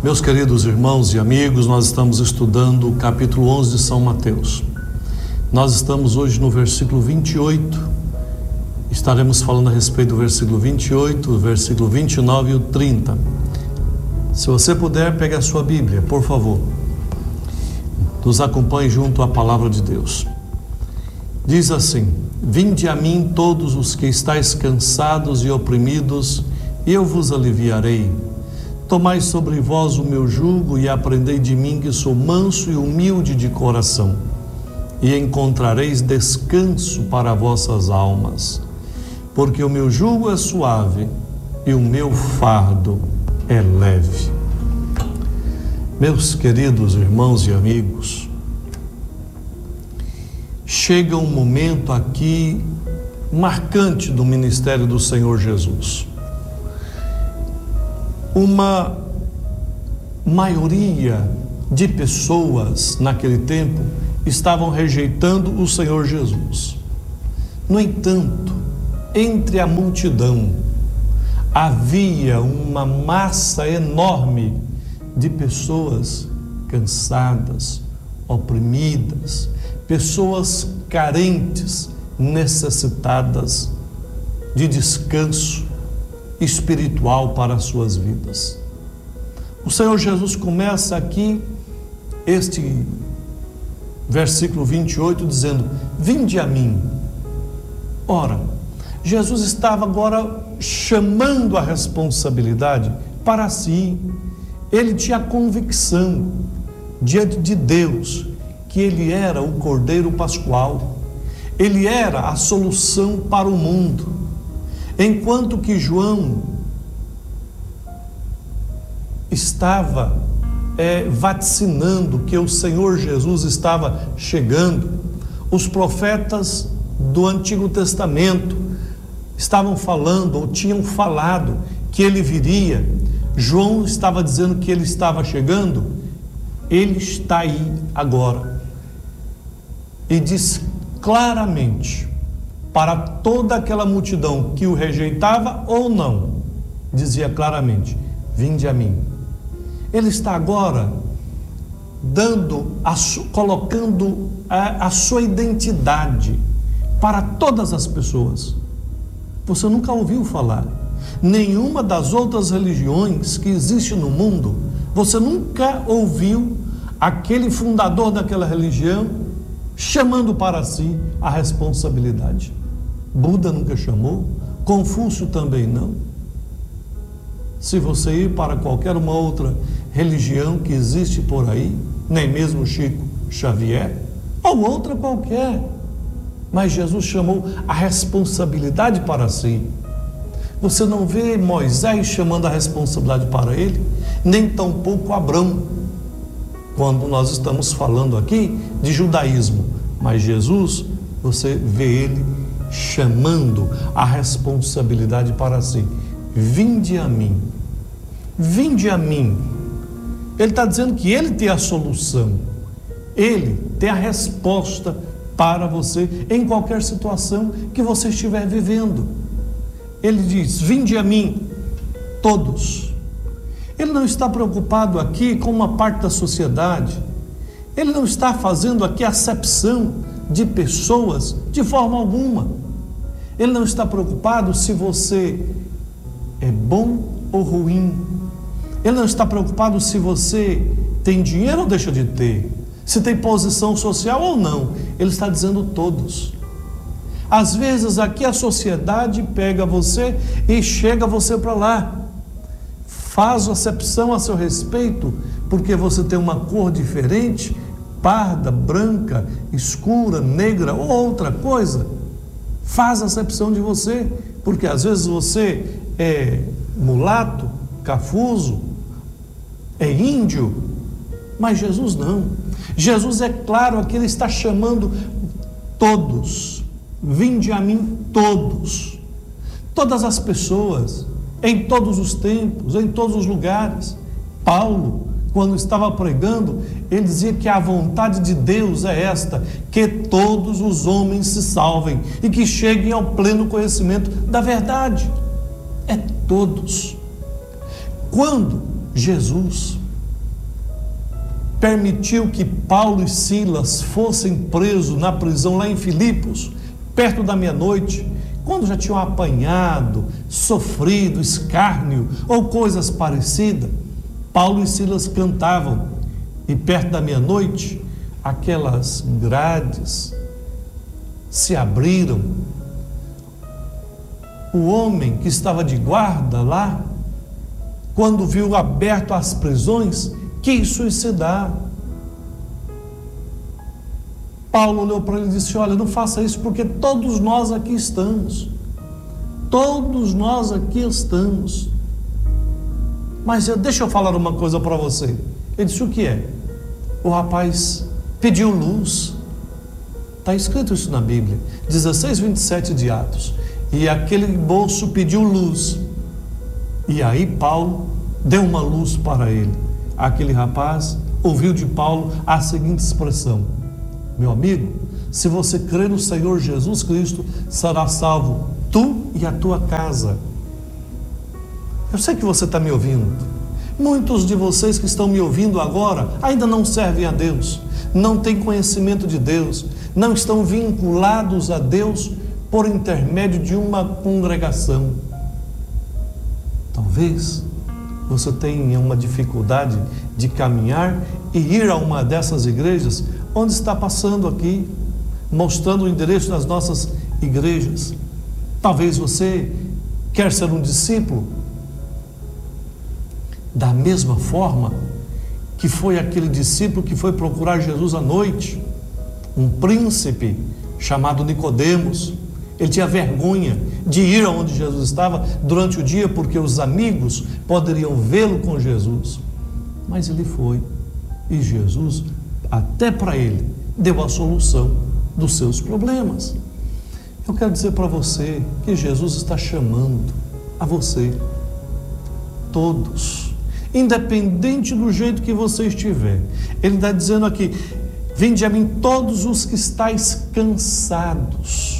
Meus queridos irmãos e amigos, nós estamos estudando o capítulo 11 de São Mateus. Nós estamos hoje no versículo 28. Estaremos falando a respeito do versículo 28, o versículo 29 e o 30. Se você puder, pegue a sua Bíblia, por favor. Nos acompanhe junto à palavra de Deus. Diz assim: Vinde a mim todos os que estáis cansados e oprimidos, e eu vos aliviarei. Tomai sobre vós o meu jugo e aprendei de mim, que sou manso e humilde de coração, e encontrareis descanso para vossas almas, porque o meu jugo é suave e o meu fardo é leve. Meus queridos irmãos e amigos, chega um momento aqui marcante do ministério do Senhor Jesus. Uma maioria de pessoas naquele tempo estavam rejeitando o Senhor Jesus. No entanto, entre a multidão havia uma massa enorme de pessoas cansadas, oprimidas, pessoas carentes, necessitadas de descanso espiritual para as suas vidas. O Senhor Jesus começa aqui este versículo 28 dizendo: Vinde a mim. Ora, Jesus estava agora chamando a responsabilidade para si. Ele tinha convicção diante de Deus que ele era o Cordeiro Pascual, ele era a solução para o mundo. Enquanto que João estava vaticinando que o Senhor Jesus estava chegando, os profetas do Antigo Testamento estavam falando ou tinham falado que ele viria. João estava dizendo que ele estava chegando. Ele está aí agora e diz claramente para toda aquela multidão que o rejeitava ou não, dizia claramente: Vinde a mim. Ele está agora colocando a sua identidade para todas as pessoas. Você nunca ouviu falar nenhuma das outras religiões que existe no mundo, você nunca ouviu aquele fundador daquela religião chamando para si a responsabilidade. Buda nunca chamou, Confúcio também não. Se você ir para qualquer uma outra religião que existe por aí, nem mesmo Chico Xavier, ou outra qualquer, mas Jesus chamou a responsabilidade para si. Você não vê Moisés chamando a responsabilidade para ele, nem tampouco Abrão, quando nós estamos falando aqui de judaísmo. Mas Jesus, você vê ele chamando a responsabilidade para si. Vinde a mim. Vinde a mim. Ele está dizendo que ele tem a solução, ele tem a resposta para você em qualquer situação que você estiver vivendo. Ele diz: Vinde a mim, todos. Ele não está preocupado aqui com uma parte da sociedade. Ele não está fazendo aqui acepção de pessoas de forma alguma. Ele não está preocupado se você é bom ou ruim. Ele não está preocupado se você tem dinheiro ou deixa de ter, se tem posição social ou não. Ele está dizendo todos. Às vezes aqui a sociedade pega você e chega você para lá, faz acepção a seu respeito, porque você tem uma cor diferente, parda, branca, escura, negra ou outra coisa, faz acepção de você, porque às vezes você é mulato, cafuzo, é índio, mas Jesus não. Jesus é claro aqui, ele está chamando todos. Vinde a mim todos, todas as pessoas, em todos os tempos, em todos os lugares. Paulo, quando estava pregando, ele dizia que a vontade de Deus é esta, que todos os homens se salvem e que cheguem ao pleno conhecimento da verdade. É todos. Quando Jesus permitiu que Paulo e Silas fossem presos na prisão lá em Filipos, perto da meia-noite, quando já tinham apanhado, sofrido escárnio ou coisas parecidas. Paulo e Silas cantavam, e perto da meia-noite, aquelas grades se abriram. O homem que estava de guarda lá, quando viu aberto as prisões, quis suicidar. Paulo olhou para ele e disse: olha, não faça isso, porque todos nós aqui estamos. Todos nós aqui estamos. Mas deixa eu falar uma coisa para você. Ele disse: o que é? O rapaz pediu luz. Está escrito isso na Bíblia, 16:27 de Atos. E aquele moço pediu luz. E aí Paulo deu uma luz para ele. Aquele rapaz ouviu de Paulo a seguinte expressão: meu amigo, se você crer no Senhor Jesus Cristo, será salvo tu e a tua casa. Eu sei que você está me ouvindo. Muitos de vocês que estão me ouvindo agora ainda não servem a Deus, não têm conhecimento de Deus, não estão vinculados a Deus por intermédio de uma congregação. Talvez você tenha uma dificuldade de caminhar e ir a uma dessas igrejas, onde está passando aqui, mostrando o endereço das nossas igrejas. Talvez você quer ser um discípulo, da mesma forma que foi aquele discípulo que foi procurar Jesus à noite, um príncipe chamado Nicodemos. Ele tinha vergonha de ir aonde Jesus estava durante o dia, porque os amigos poderiam vê-lo com Jesus. Mas ele foi, e Jesus, até para ele, deu a solução dos seus problemas. Eu quero dizer para você que Jesus está chamando a você, todos, independente do jeito que você estiver. Ele está dizendo aqui: vinde a mim todos os que estáis cansados.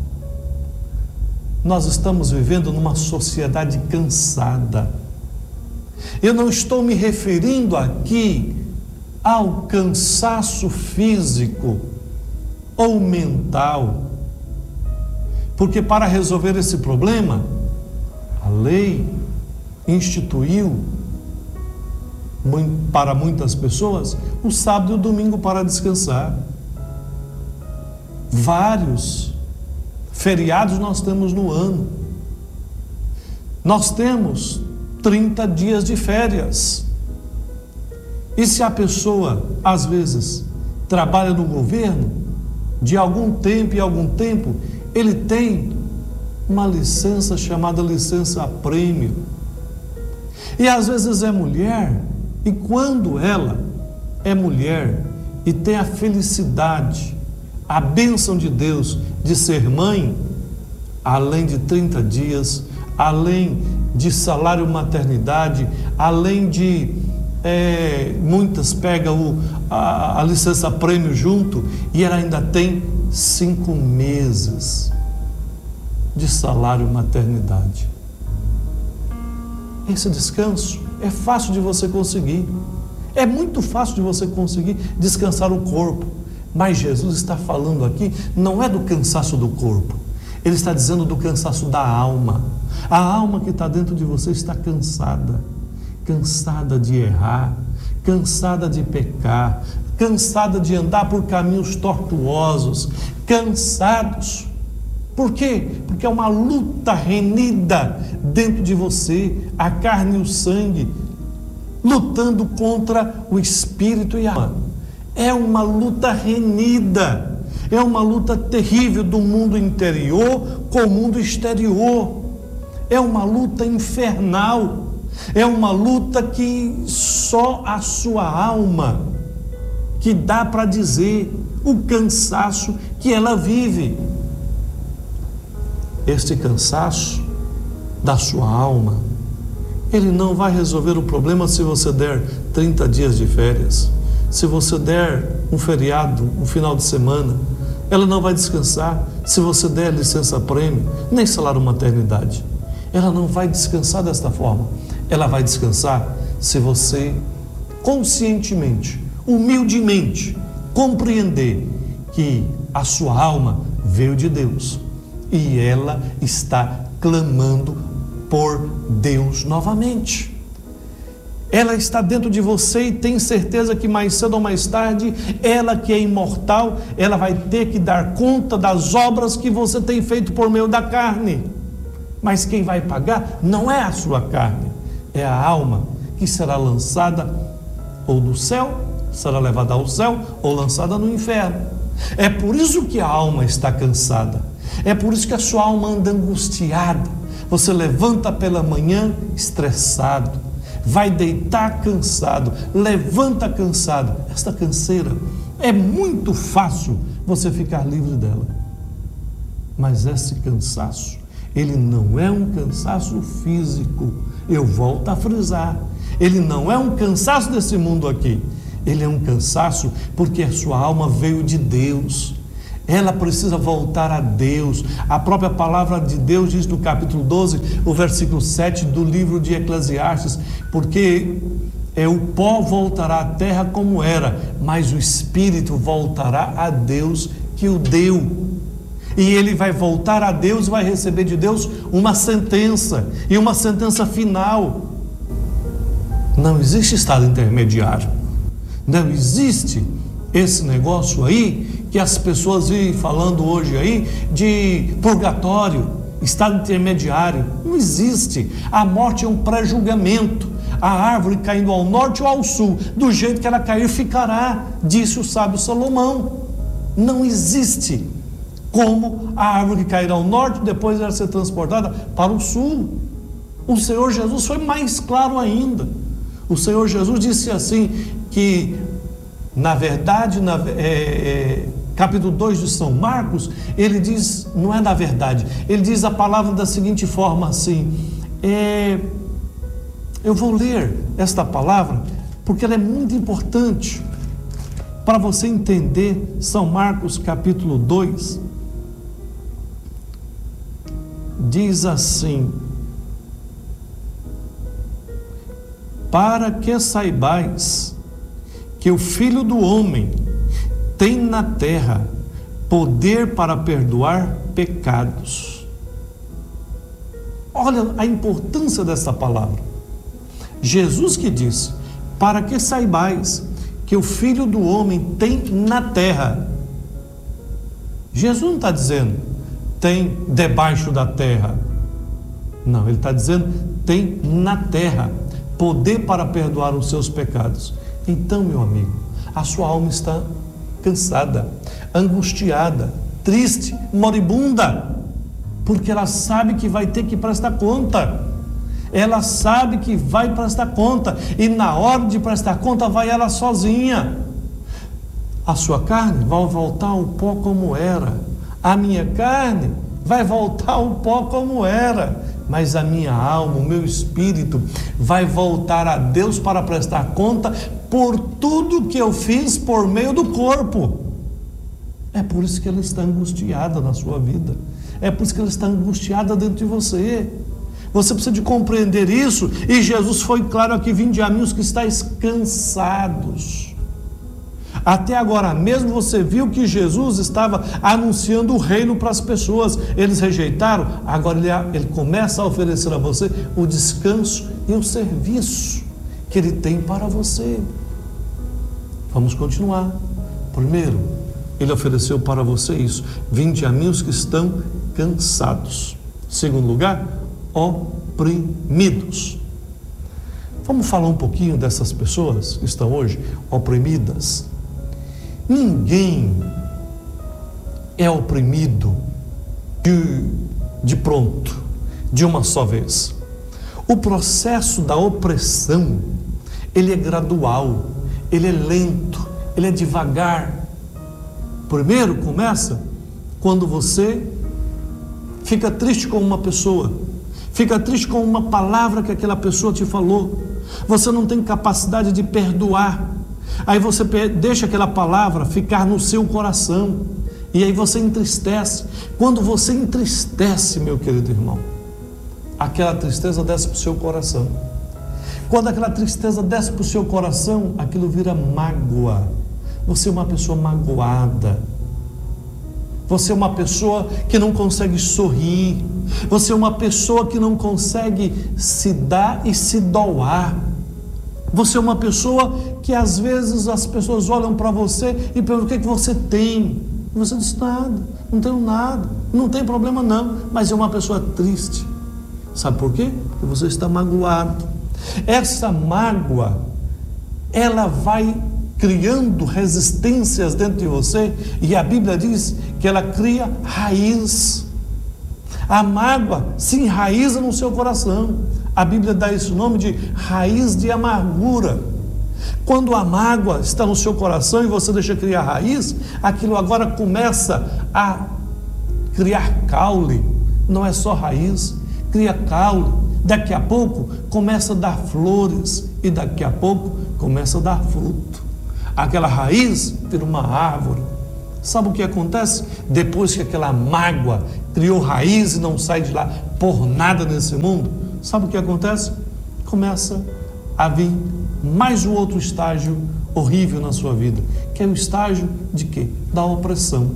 Nós estamos vivendo numa sociedade cansada. Eu não estou me referindo aqui ao cansaço físico ou mental, porque para resolver esse problema, a lei instituiu para muitas pessoas o sábado e o domingo para descansar. Vários feriados nós temos no ano. Nós temos 30 dias de férias. E se a pessoa, às vezes, trabalha no governo, de algum tempo em algum tempo, ele tem uma licença chamada licença prêmio. E às vezes é mulher, e quando ela é mulher e tem a felicidade, a bênção de Deus de ser mãe, além de 30 dias, além de salário maternidade, além de muitas pegam a licença prêmio junto, e ela ainda tem 5 meses de salário maternidade. Esse descanso é fácil de você conseguir, é muito fácil de você conseguir descansar o corpo. Mas Jesus está falando aqui, não é do cansaço do corpo, Ele está dizendo do cansaço da alma. A alma que está dentro de você está cansada, cansada de errar, cansada de pecar, cansada de andar por caminhos tortuosos, cansados. Por quê? Porque é uma luta renhida dentro de você, a carne e o sangue, lutando contra o espírito e a alma. É uma luta renhida, é uma luta terrível do mundo interior com o mundo exterior. É uma luta infernal, é uma luta que só a sua alma que dá para dizer o cansaço que ela vive. Este cansaço da sua alma, ele não vai resolver o problema se você der 30 dias de férias. Se você der um feriado, um final de semana, ela não vai descansar. Se você der licença prêmio, nem salário maternidade, ela não vai descansar desta forma. Ela vai descansar se você conscientemente humildemente, compreender que a sua alma veio de Deus e ela está clamando por Deus novamente. Ela está dentro de você e tem certeza que mais cedo ou mais tarde, ela que é imortal, ela vai ter que dar conta das obras que você tem feito por meio da carne. Mas quem vai pagar não é a sua carne, é a alma que será lançada ou do céu, será levada ao céu ou lançada no inferno. É por isso que a alma está cansada, é por isso que a sua alma anda angustiada. Você levanta pela manhã estressado, vai deitar cansado, levanta cansado. Esta canseira é muito fácil você ficar livre dela, mas esse cansaço, ele não é um cansaço físico. Eu volto a frisar, ele não é um cansaço desse mundo aqui, ele é um cansaço porque a sua alma veio de Deus. Ela precisa voltar a Deus. A própria palavra de Deus diz no capítulo 12, o versículo 7 do livro de Eclesiastes, porque o pó voltará à terra como era, mas o espírito voltará a Deus que o deu. E ele vai voltar a Deus e vai receber de Deus uma sentença, e uma sentença final. Não existe estado intermediário, não existe esse negócio aí que as pessoas vêm falando hoje aí de purgatório, estado intermediário. Não existe. A morte é um pré-julgamento. A árvore caindo ao norte ou ao sul, do jeito que ela cair ficará, disse o sábio Salomão. Não existe como a árvore cair ao norte e depois ela ser transportada para o sul. O Senhor Jesus foi mais claro ainda. O Senhor Jesus disse assim, que na verdade, capítulo 2 de São Marcos, ele diz, não é na verdade, ele diz a palavra da seguinte forma assim, eu vou ler esta palavra, porque ela é muito importante, para você entender. São Marcos capítulo 2, diz assim, para que saibais que o Filho do Homem tem na terra poder para perdoar pecados. Olha a importância dessa palavra. Jesus que disse, para que saibais que o Filho do Homem tem na terra. Jesus não está dizendo, tem debaixo da terra. Não, ele está dizendo, tem na terra poder para perdoar os seus pecados. Então, meu amigo, a sua alma está cansada, angustiada, triste, moribunda, porque ela sabe que vai ter que prestar conta. Ela sabe que vai prestar conta, e na hora de prestar conta vai ela sozinha. A sua carne vai voltar ao pó como era, a minha carne vai voltar ao pó como era, mas a minha alma, o meu espírito vai voltar a Deus para prestar conta por tudo que eu fiz por meio do corpo. É por isso que ela está angustiada na sua vida, é por isso que ela está angustiada dentro de você. Você precisa de compreender isso, e Jesus foi claro aqui, vinde a mim os que estáis cansados. Até agora mesmo você viu que Jesus estava anunciando o reino para as pessoas, eles rejeitaram, agora ele começa a oferecer a você o descanso e o serviço que ele tem para você. Vamos continuar. Primeiro, ele ofereceu para você isso, vinde a mim os que estão cansados. Segundo lugar, oprimidos. Vamos falar um pouquinho dessas pessoas que estão hoje oprimidas. Ninguém é oprimido de pronto, de uma só vez. O processo da opressão, ele é gradual, ele é lento, ele é devagar. Primeiro começa quando você fica triste com uma pessoa, fica triste com uma palavra que aquela pessoa te falou, você não tem capacidade de perdoar. Aí você deixa aquela palavra ficar no seu coração, e aí você entristece. Quando você entristece, meu querido irmão, aquela tristeza desce para o seu coração. Quando aquela tristeza desce para o seu coração, aquilo vira mágoa. Você é uma pessoa magoada. Você é uma pessoa que não consegue sorrir. Você é uma pessoa que não consegue se dar e se doar. Você é uma pessoa que às vezes as pessoas olham para você e perguntam: o que é que você tem? E você diz: nada, não tenho nada, não tem problema não, mas é uma pessoa triste. Sabe por quê? Porque você está magoado. Essa mágoa, ela vai criando resistências dentro de você, e a Bíblia diz que ela cria raiz. A mágoa se enraiza no seu coração. A Bíblia dá esse nome de raiz de amargura. Quando a mágoa está no seu coração e você deixa criar raiz, aquilo agora começa a criar caule. Não é só raiz, cria caule. Daqui a pouco começa a dar flores e daqui a pouco começa a dar fruto. Aquela raiz vira uma árvore. Sabe o que acontece? Depois que aquela mágoa criou raiz e não sai de lá por nada nesse mundo, sabe o que acontece? Começa a vir mais um outro estágio horrível na sua vida, que é o estágio de quê? Da opressão.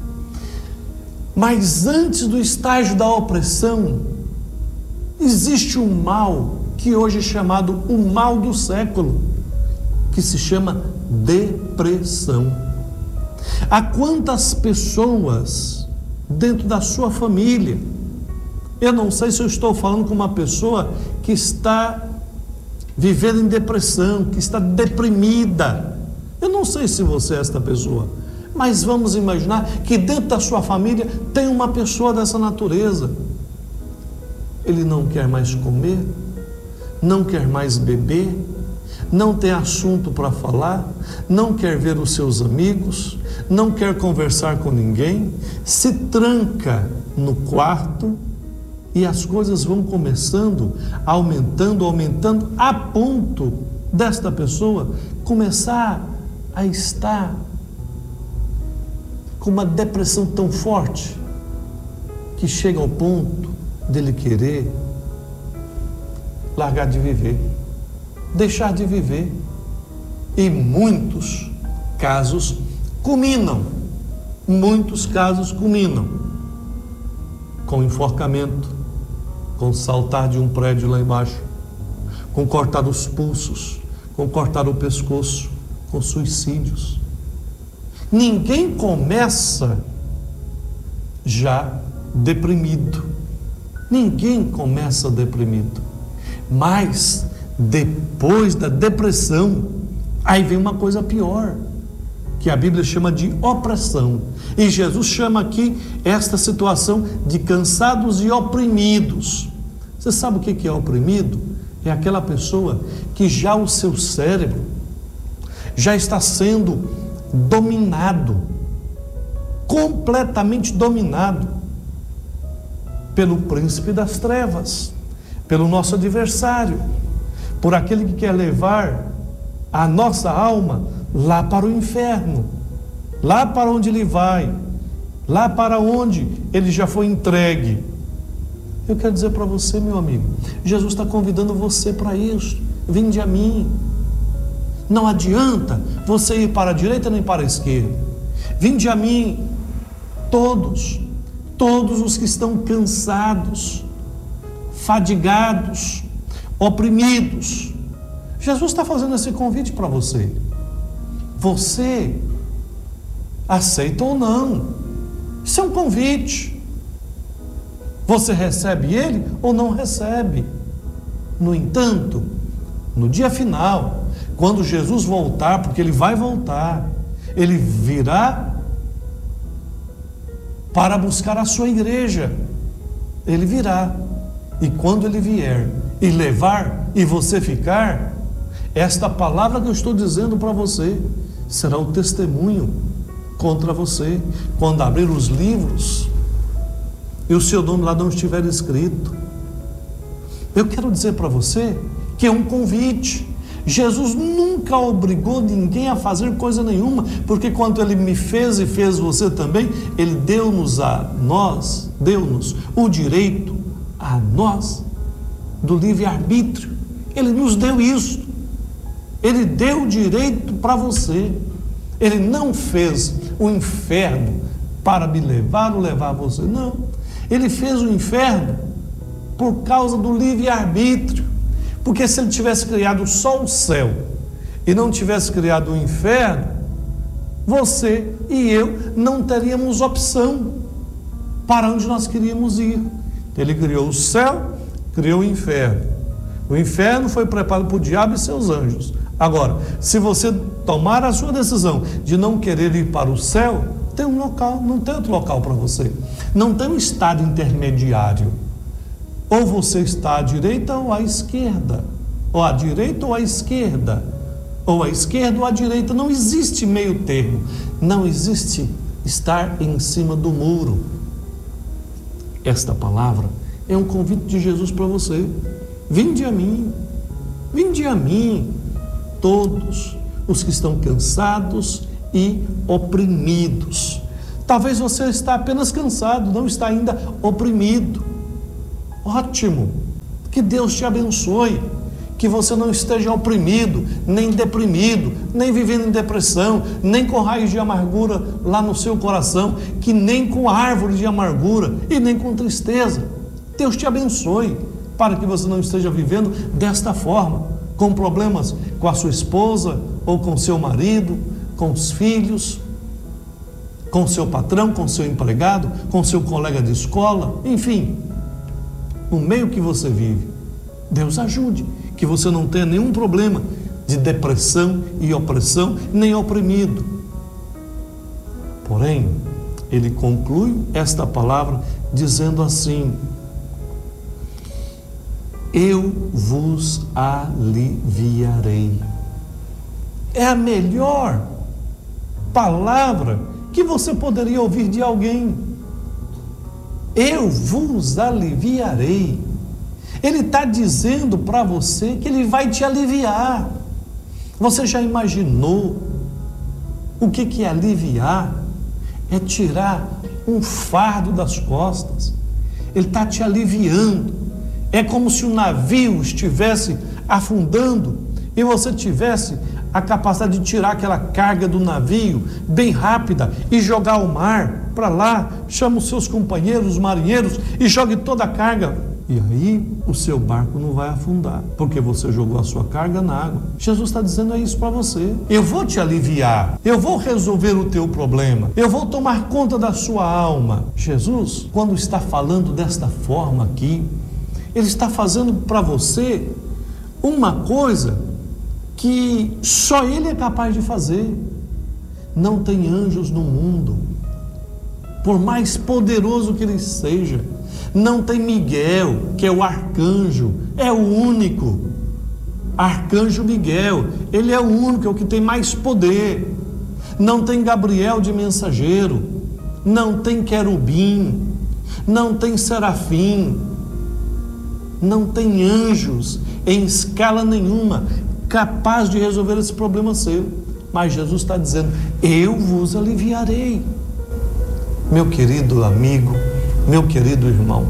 Mas antes do estágio da opressão, existe um mal que hoje é chamado o mal do século, que se chama depressão. Há quantas pessoas dentro da sua família, eu não sei se eu estou falando com uma pessoa que está vivendo em depressão, que está deprimida. Eu não sei se você é esta pessoa, mas vamos imaginar que dentro da sua família tem uma pessoa dessa natureza. Ele não quer mais comer, não quer mais beber, não tem assunto para falar, não quer ver os seus amigos, não quer conversar com ninguém, se tranca no quarto e as coisas vão começando, aumentando, a ponto desta pessoa começar a estar com uma depressão tão forte que chega ao ponto dele querer largar de viver, deixar de viver. E muitos casos culminam com enforcamento, com saltar de um prédio lá embaixo, com cortar os pulsos, com cortar o pescoço, com suicídios. Ninguém começa já deprimido. Ninguém começa deprimido. Mas depois da depressão, aí vem uma coisa pior, que a Bíblia chama de opressão. E Jesus chama aqui esta situação de cansados e oprimidos. Você sabe o que é oprimido? É aquela pessoa que já o seu cérebro já está sendo dominado, completamente dominado pelo príncipe das trevas, pelo nosso adversário, por aquele que quer levar a nossa alma lá para o inferno, lá para onde ele vai, lá para onde ele já foi entregue. Eu quero dizer para você, meu amigo, Jesus está convidando você para isso. Vinde a mim. Não adianta você ir para a direita nem para a esquerda. Vinde a mim, todos os que estão cansados, fadigados, oprimidos. Jesus está fazendo esse convite para você. Você aceita ou não? Isso é um convite. Você recebe ele ou não recebe? No entanto, no dia final, quando Jesus voltar, porque ele vai voltar, ele virá para buscar a sua igreja. Ele virá. E quando ele vier e levar e você ficar, esta palavra que eu estou dizendo para você será o testemunho contra você. Quando abrir os livros e o seu nome lá não estiver escrito, eu quero dizer para você que é um convite. Jesus nunca obrigou ninguém a fazer coisa nenhuma, porque quando ele me fez e fez você também, ele deu-nos o direito a nós do livre-arbítrio. Ele nos deu isso. Ele deu o direito para você. Ele não fez o inferno para me levar ou levar você, não. Ele fez o inferno por causa do livre-arbítrio. Porque se ele tivesse criado só o céu e não tivesse criado o inferno, você e eu não teríamos opção para onde nós queríamos ir. Ele criou o céu, criou o inferno. O inferno foi preparado para o diabo e seus anjos. Agora, se você tomar a sua decisão de não querer ir para o céu, tem um local, não tem outro local para você. Não tem um estado intermediário. Ou você está à direita ou à esquerda. Ou à direita ou à esquerda. Ou à esquerda ou à direita. Não existe meio termo. Não existe estar em cima do muro. Esta palavra é um convite de Jesus para você. Vinde a mim. Vinde a mim. Todos os que estão cansados e oprimidos. Talvez você está apenas cansado, não está ainda oprimido. Ótimo, que Deus te abençoe, que você não esteja oprimido, nem deprimido, nem vivendo em depressão, nem com raiz de amargura lá no seu coração, que nem com árvore de amargura e nem com tristeza. Deus te abençoe, para que você não esteja vivendo desta forma, com problemas com a sua esposa, ou com seu marido, com os filhos, com seu patrão, com seu empregado, com seu colega de escola, enfim, no meio que você vive. Deus ajude, que você não tenha nenhum problema de depressão e opressão, nem oprimido. Porém, ele conclui esta palavra dizendo assim: eu vos aliviarei. É a melhor palavra que você poderia ouvir de alguém. Eu vos aliviarei. Ele está dizendo para você que ele vai te aliviar. Você já imaginou o que é aliviar? É tirar um fardo das costas. Ele está te aliviando. É como se o navio estivesse afundando e você tivesse a capacidade de tirar aquela carga do navio bem rápida e jogar ao mar para lá. Chama os seus companheiros, os marinheiros, e jogue toda a carga. E aí o seu barco não vai afundar, porque você jogou a sua carga na água. Jesus está dizendo isso para você. Eu vou te aliviar, eu vou resolver o teu problema, eu vou tomar conta da sua alma. Jesus, quando está falando desta forma aqui, ele está fazendo para você uma coisa que só ele é capaz de fazer. Não tem anjos no mundo, por mais poderoso que ele seja. Não tem Miguel, que é o arcanjo, é o único. Arcanjo Miguel, ele é o único, é o que tem mais poder. Não tem Gabriel de mensageiro, não tem querubim, não tem serafim, não tem anjos em escala nenhuma capaz de resolver esse problema seu. Mas Jesus está dizendo: eu vos aliviarei. Meu querido amigo, meu querido irmão,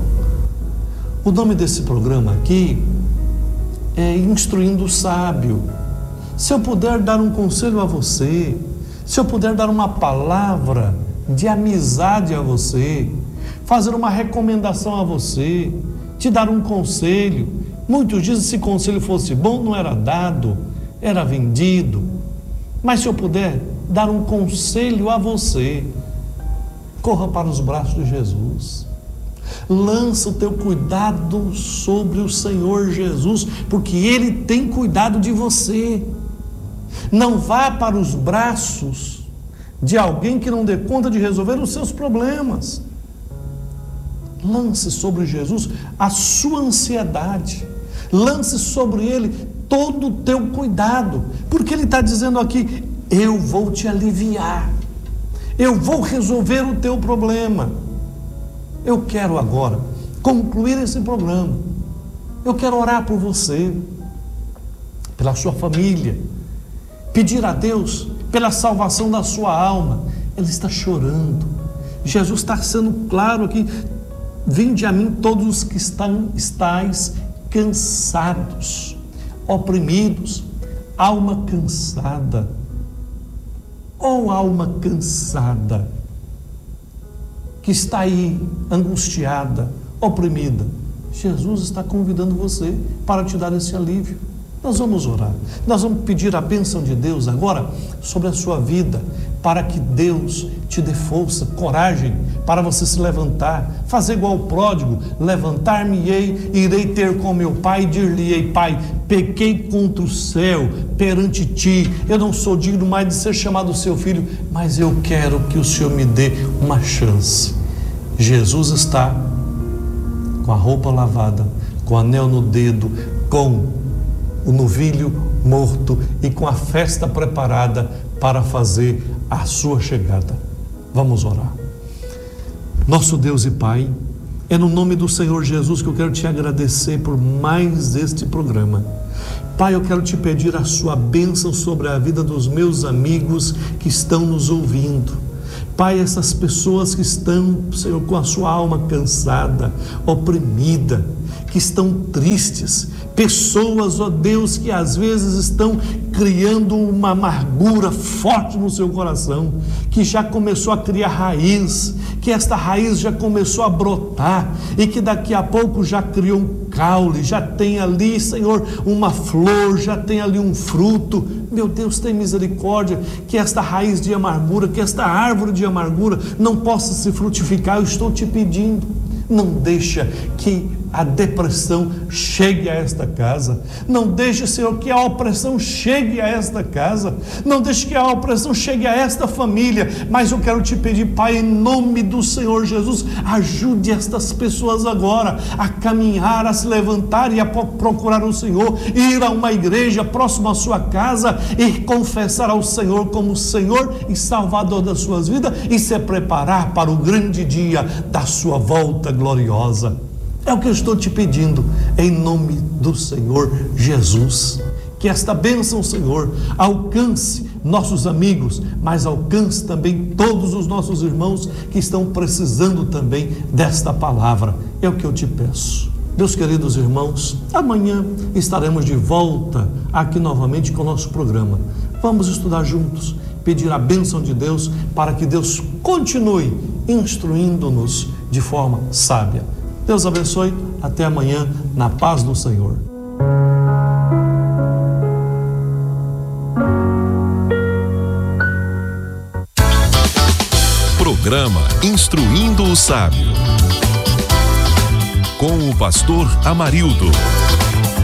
o nome desse programa aqui é Instruindo o Sábio. Se eu puder dar um conselho a você, se eu puder dar uma palavra de amizade a você, fazer uma recomendação a você, te dar um conselho. Muitos dizem que se conselho fosse bom, não era dado, era vendido. Mas se eu puder dar um conselho a você, corra para os braços de Jesus. Lança o teu cuidado sobre o Senhor Jesus, porque Ele tem cuidado de você. Não vá para os braços de alguém que não dê conta de resolver os seus problemas. Lance sobre Jesus a sua ansiedade. Lance sobre Ele todo o teu cuidado, porque Ele está dizendo aqui: eu vou te aliviar, eu vou resolver o teu problema. Eu quero agora concluir esse programa. Eu quero orar por você, pela sua família, pedir a Deus pela salvação da sua alma. Ela está chorando. Jesus está sendo claro aqui: vinde a mim todos os que estáis cansados. oprimidos, alma cansada. Oh, alma cansada, que está aí angustiada, oprimida. Jesus está convidando você para te dar esse alívio. Nós vamos orar, nós vamos pedir a bênção de Deus agora sobre a sua vida, para que Deus te dê força, coragem, para você se levantar, fazer igual o pródigo: levantar-me-ei, irei ter com meu pai, e dir-lhe-ei: Pai, pequei contra o céu, perante ti, eu não sou digno mais de ser chamado seu filho, mas eu quero que o Senhor me dê uma chance. Jesus está com a roupa lavada, com o anel no dedo, com o novilho morto e com a festa preparada para fazer a sua chegada. Vamos orar. Nosso Deus e Pai, é no nome do Senhor Jesus que eu quero te agradecer por mais este programa. Pai, eu quero te pedir a sua bênção sobre a vida dos meus amigos que estão nos ouvindo. Pai, essas pessoas que estão, Senhor, com a sua alma cansada, oprimida, que estão tristes, pessoas, ó Deus, que às vezes estão criando uma amargura forte no seu coração, que já começou a criar raiz, que esta raiz já começou a brotar e que daqui a pouco já criou um caule, já tem ali, Senhor, uma flor, já tem ali um fruto. Meu Deus, tem misericórdia, que esta raiz de amargura, que esta árvore de amargura não possa se frutificar. Eu estou te pedindo, não deixa que a depressão chegue a esta casa, não deixe, Senhor, que a opressão chegue a esta casa, não deixe que a opressão chegue a esta família, mas eu quero te pedir, Pai, em nome do Senhor Jesus, ajude estas pessoas agora a caminhar, a se levantar e a procurar o Senhor, ir a uma igreja próxima à sua casa e confessar ao Senhor como Senhor e Salvador das suas vidas e se preparar para o grande dia da sua volta gloriosa. É o que eu estou te pedindo, em nome do Senhor Jesus. Que esta bênção, Senhor, alcance nossos amigos, mas alcance também todos os nossos irmãos que estão precisando também desta palavra. É o que eu te peço. Meus queridos irmãos, amanhã estaremos de volta aqui novamente com o nosso programa. Vamos estudar juntos, pedir a bênção de Deus para que Deus continue instruindo-nos de forma sábia. Deus abençoe, até amanhã, na paz do Senhor. Programa Instruindo o Sábio, com o pastor Amarildo.